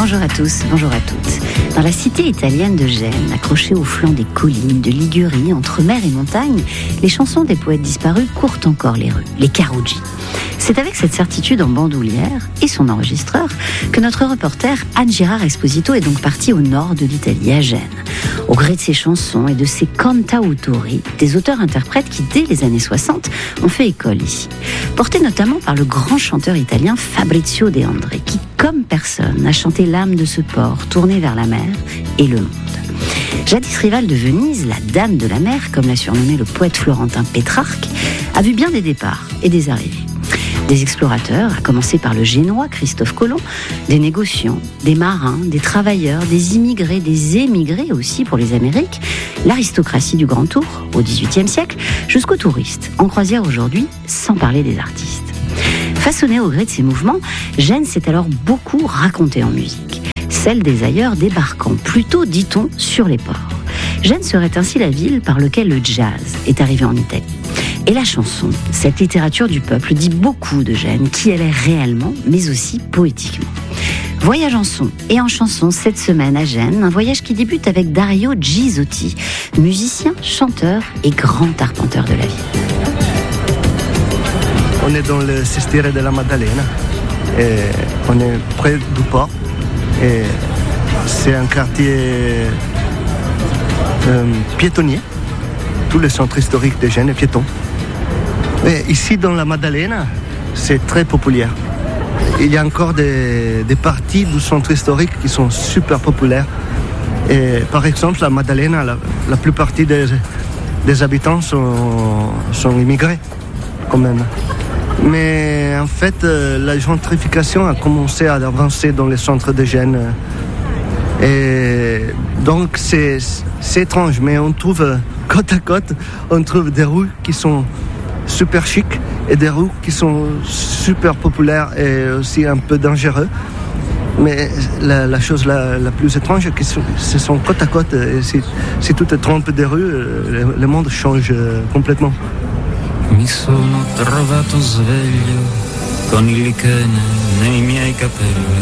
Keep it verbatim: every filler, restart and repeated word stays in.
Bonjour à tous, bonjour à toutes. Dans la cité italienne de Gênes, accrochée au flanc des collines de Ligurie, entre mer et montagne, les chansons des poètes disparus courent encore les rues, les Carugi. C'est avec cette certitude en bandoulière et son enregistreur que notre reporter Anne Girard Esposito est donc partie au nord de l'Italie, à Gênes. Au gré de ses chansons et de ses cantautori, des auteurs-interprètes qui, dès les années soixante, ont fait école ici. Portés notamment par le grand chanteur italien Fabrizio De André, qui, comme personne, a chanté l'âme de ce port tourné vers la mer et le monde. Jadis rivale de Venise, la dame de la mer, comme l'a surnommé le poète florentin Pétrarque, a vu bien des départs et des arrivées. Des explorateurs, à commencer par le Génois Christophe Colomb, des négociants, des marins, des travailleurs, des immigrés, des émigrés aussi pour les Amériques, l'aristocratie du Grand Tour au dix-huitième siècle, jusqu'aux touristes, en croisière aujourd'hui, sans parler des artistes. Façonnée au gré de ces mouvements, Gênes s'est alors beaucoup racontée en musique, celle des ailleurs débarquant plutôt, dit-on, sur les ports. Gênes serait ainsi la ville par laquelle le jazz est arrivé en Italie. Et la chanson, cette littérature du peuple, dit beaucoup de Gênes, qui elle est réellement, mais aussi poétiquement. Voyage en son et en chanson cette semaine à Gênes, un voyage qui débute avec Dario Gisotti, musicien, chanteur et grand arpenteur de la ville. On est dans le Sestiere della Maddalena, et on est près du port, et c'est un quartier euh, piétonnier. Tout le centre historique de Gênes est piéton. Et ici, dans la Maddalena, c'est très populaire. Il y a encore des, des parties du centre historique qui sont super populaires. Et par exemple, la Maddalena, la, la plupart des, des habitants sont, sont immigrés, quand même. Mais en fait, la gentrification a commencé à avancer dans le centre de Gênes. Et donc, c'est, c'est étrange, mais on trouve côte à côte, on trouve des rues qui sont super chics et des rues qui sont super populaires et aussi un peu dangereuses. Mais la, la chose la, la plus étrange, c'est que ce sont côte à côte. Et si, si tu te trompes des rues, le, le monde change complètement. Mi sono trovato sveglio con il lichen nei miei capelli.